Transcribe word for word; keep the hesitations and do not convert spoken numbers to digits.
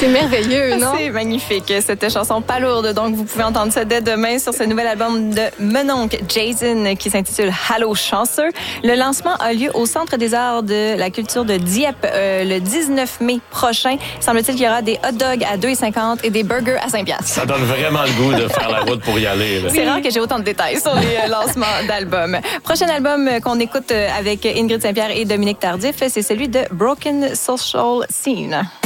C'est merveilleux, non? C'est magnifique, cette chanson pas lourde. Donc, vous pouvez entendre ça dès demain sur ce nouvel album de Mononcle Jason qui s'intitule Allô chanceux. Le lancement a lieu au Centre des arts de la culture de Dieppe euh, le dix-neuf mai prochain. Semble-t-il qu'il y aura des hot dogs à deux et cinquante et des burgers à cinq piastres. Ça donne vraiment le goût de faire la route pour y aller. Là. C'est rare que j'ai autant de détails sur les euh, lancements d'albums. Prochain album qu'on écoute avec Ingrid Saint-Pierre et Dominique Tardif, c'est celui de Broken Social Scene.